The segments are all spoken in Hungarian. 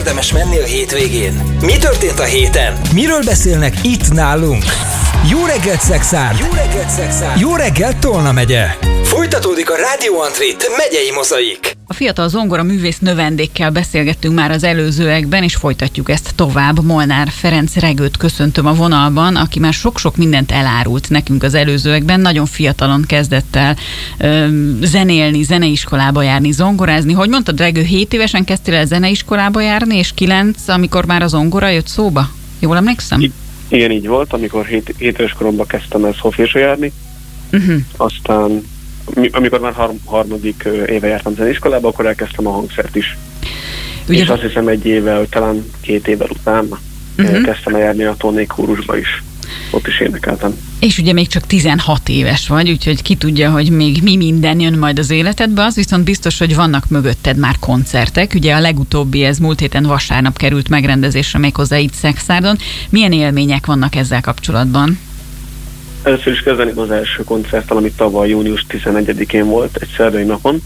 érdemes menni a hétvégén? Mi történt a héten? Miről beszélnek itt nálunk? Jó reggelt, Szexárd! Jó reggelt, Szexárd! Jó reggelt, Tolna megye! Folytatódik a Rádió Antrit megyei mozaik. A fiatal zongora művész növendékkel beszélgettünk már az előzőekben, és folytatjuk ezt tovább. Molnár Ferenc Regőt köszöntöm a vonalban, aki már sok-sok mindent elárult nekünk az előzőekben. Nagyon fiatalon kezdett el zenélni, zeneiskolába járni, zongorázni. Hogy mondtad, Regő, 7 évesen kezdtél el zeneiskolába járni, és 9, amikor már a zongora jött szóba? Jól emlékszem? Igen, így volt, amikor 7 éves koromban kezdtem el szolfésra járni. Aztán, amikor már harmadik éve jártam zeneiskolába, akkor elkezdtem a hangszert is. Ugye, és azt hiszem 1 évvel, talán 2 évvel után kezdtem el járni a Tóné kórusba is. Ott is énekeltem. És ugye még csak 16 éves vagy, úgyhogy ki tudja, hogy még mi minden jön majd az életedbe. Az viszont biztos, hogy vannak mögötted már koncertek. Ugye a legutóbbi, ez múlt héten vasárnap került megrendezésre, méghozzá itt Szexárdon. Milyen élmények vannak ezzel kapcsolatban? Először is kezdeném az első koncerttel, ami tavaly június 11-én volt, egy szerdai napon.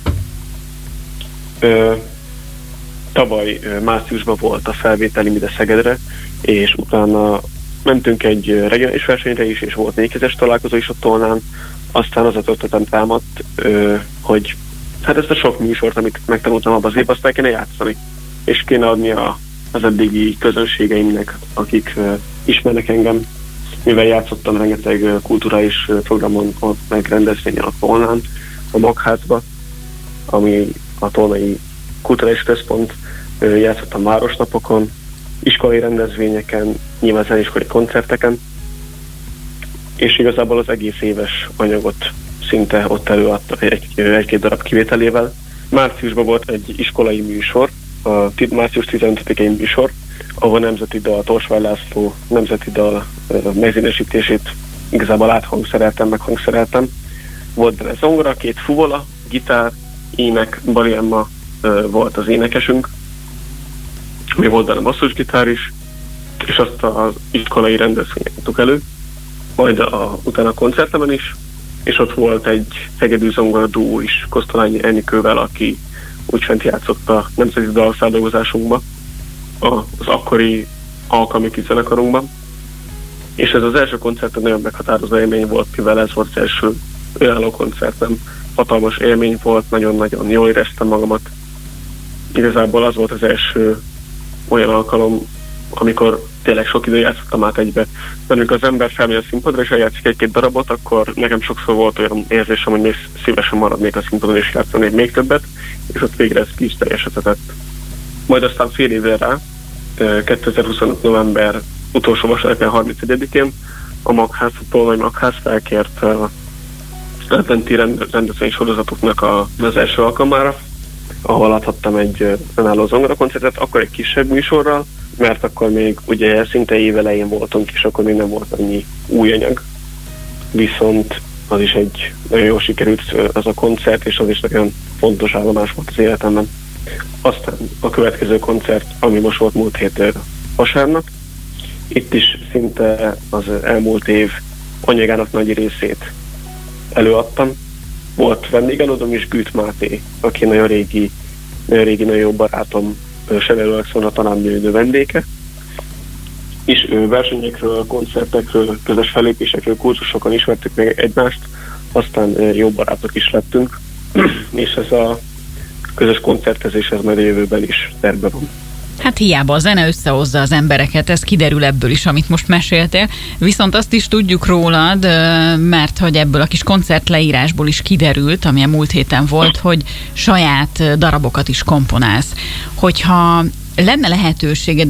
Tavaly márciusban volt a felvételi ide Szegedre, és utána mentünk egy regionális versenyre is, és volt 4 találkozó is a Tolnán. Aztán az a történetem támadt, hogy hát ezt a sok műsort, amit megtanultam abban az évben, azt el kéne játszani. És kéne adni az eddigi közönségeimnek, akik ismernek engem, mivel játszottam rengeteg kulturális programon, meg rendezvényen a Tolnán, a Magházba, ami a Tolnai Kulturális Központ, játszottam városnapokon, iskolai rendezvényeken, nyilván zeneiskolai koncerteken, és igazából az egész éves anyagot szinte ott előadta egy-két darab kivételével. Márciusban volt egy iskolai műsor, a március 15-i műsor, ahol nemzeti dal, Torsvály László nemzeti dal megzenésítését igazából áthangszereltem, meghangszereltem. Volt benne zongora, 2 fuvola, gitár, ének, Bali Emma volt az énekesünk, mi volt benne basszusgitár is, és azt az iskolai rendezvényen adtuk elő, majd utána a koncertemen is, és ott volt egy hegedű zongora duó is, Kosztolányi Enikővel, aki úgy fent játszott a nemzeti dalfeldolgozásunkba, az akkori alkalmi zenekarunkban. És ez az első koncerten nagyon meghatározó élmény volt, mivel ez volt az első önálló koncertem. Hatalmas élmény volt, nagyon-nagyon jól éreztem magamat. Igazából az volt az első olyan alkalom, amikor tényleg sok idő játszottam át egybe. De amikor az ember felmegy a színpadra és eljátszik 1-2 darabot, akkor nekem sokszor volt olyan érzésem, hogy még szívesen maradnék a színpadon és játszani még többet, és ott végre ez ki is teljesedett. Majd aztán fél évvel rá, 2025. november utolsó vasárnapján 31-én a Magház, a Tolnai Magház felkért adventi rendezvény sorozatoknak az első alkalmára, ahol adhattam egy önálló zongorakoncertet, akkor egy kisebb műsorral, mert akkor még ugye szinte évelején voltunk, és akkor még nem volt annyi új anyag. Viszont az is egy nagyon jól sikerült az a koncert, és az is nagyon fontos állomás volt az életemben. Aztán a következő koncert, ami most volt múlt hét vasárnap, itt is szinte az elmúlt év anyagának nagy részét előadtam. Volt vendégelődöm is, Güt Máté, aki nagyon régi, nagyon jó barátom, Severő Alexandra tanárnő vendége. És versenyekről, koncertekről, közös fellépésekről, kurzusokon ismertük meg egymást, aztán jó barátok is lettünk, és ez a közös koncertezés ez majd a jövőben is terve van. Hát hiába a zene összehozza az embereket, ez kiderül ebből is, amit most meséltél. Viszont azt is tudjuk rólad, mert hogy ebből a kis koncertleírásból is kiderült, ami a múlt héten volt, hogy saját darabokat is komponálsz. Hogyha lenne lehetőséged